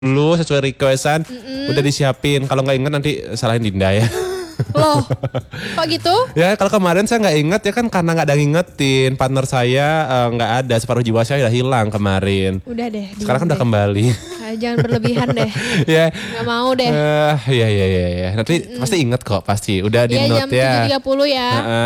dulu sesuai requestan. Udah disiapin. Kalau nggak ingat nanti salahin Dinda ya. Loh, kok gitu? Ya kalau kemarin saya nggak inget ya kan karena nggak ada ngingetin. Partner saya nggak ada, separuh jiwa saya udah hilang kemarin. Udah deh. Sekarang kan udah deh. kembali. Jangan berlebihan deh. Ya. Gak mau deh. Iya. Nanti pasti inget kok pasti. Udah di Iya note jam ya. 7.30 ya.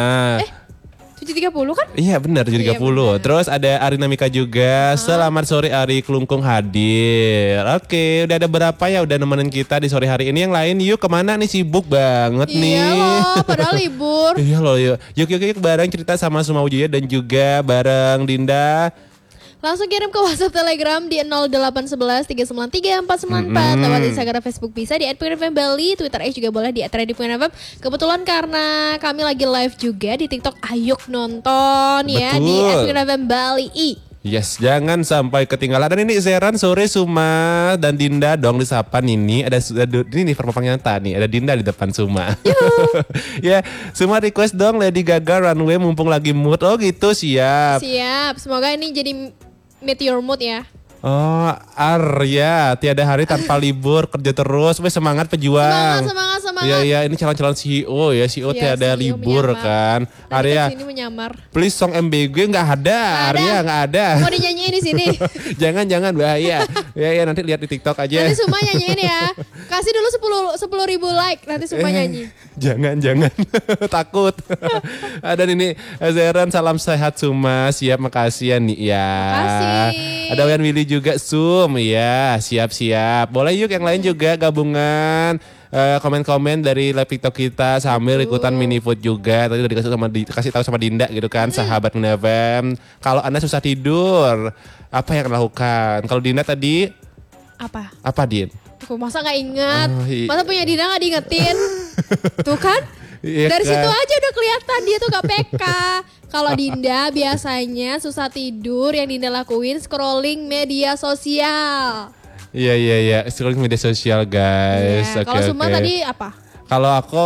7.30 kan? Iya benar 7.30. Iya, benar. Terus ada Arina Mika juga. Selamat sore Ari Kelungkung hadir. Oke, udah ada berapa ya udah nemenin kita di sore hari ini. Yang lain yuk kemana nih, sibuk banget nih. Iya loh, padahal libur. Iya loh yuk. Yuk bareng cerita sama Suma Wijaya dan juga bareng Dinda. Langsung kirim ke WhatsApp Telegram di 0811 393 494. Lewat Instagram Facebook bisa di @pnfm Bali, Twitter juga boleh di @radioPNFM. Kebetulan karena kami lagi live juga di TikTok, ayo nonton ya di Betul. @pnfm Bali. Yes, jangan sampai ketinggalan. Dan ini Zeran sore Suma dan Dinda dong disapa ini. Ini performa nyata nih. Ada Dinda di depan Suma. Ya, Suma request dong Lady Gaga Runway mumpung lagi mood. Oh gitu, siap. Siap, semoga ini jadi meet your mood ya. Oh, Arya, tiada hari tanpa libur, kerja terus, wes semangat pejuang. Semangat. Iya, ini calon-calon CEO ya, CEO Iya, tiada CEO libur menyamar. kan. Tadi Arya, kesini menyamar. please song MBG nggak ada, Arya nggak ada. Mau dinyanyiin di sini. jangan bahaya. Ya nanti lihat di TikTok aja. Nanti semua nyanyiin ya. Kasih dulu 10.000 like, nanti semua nyanyi. Jangan takut. Ada ini Zeran salam sehat Suma, siap makasih ya nih ya. Makasih. Ada Wayan Willy juga Sum ya, siap. Boleh yuk yang lain juga gabungan. Komen-komen dari live TikTok kita sambil ikutan mini food juga. Tadi udah dikasih tahu sama Dinda gitu kan, sahabat Nefem. Kalau Anda susah tidur, apa yang akan lakukan? Kalau Dinda tadi apa Din? Aku masa gak ingat? Oh, Masa punya Dina gak diingetin? Tuh kan? Iya Dari kan? situ aja udah kelihatan dia tuh gak PK. Kalau Dinda biasanya susah tidur, yang Dinda lakuin scrolling media sosial. Iya. Scrolling media sosial guys. Iya. Kalau Suma tadi apa? Kalau aku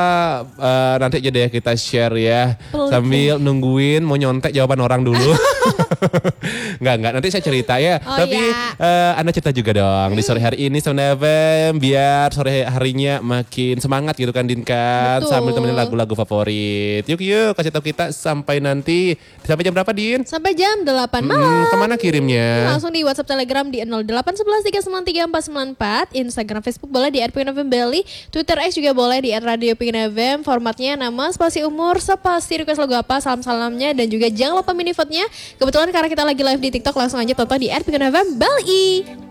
nanti aja deh kita share ya. Pelit Sambil nungguin mau nyontek jawaban orang dulu. Enggak, nanti saya cerita ya. Oh, Tapi iya. Anda cerita juga dong di sore hari ini sama FM biar sore harinya makin semangat gitu kan Din kan. Betul. Sambil temenin lagu-lagu favorit. Yuk kasih tahu kita sampai nanti. Sampai jam berapa Din? Sampai jam 8 malam. Kemana kirimnya? Langsung di WhatsApp Telegram di 0811 393 494. Instagram Facebook boleh di @pnfm Bali. Twitter X juga boleh di @radioPNFM. Formatnya nama, spasi umur, spasi request lagu apa, salam-salamnya, dan juga jangan lupa mini vote-nya. Kebetulan karena kita lagi live di TikTok, langsung aja tonton di @pnfm Bali.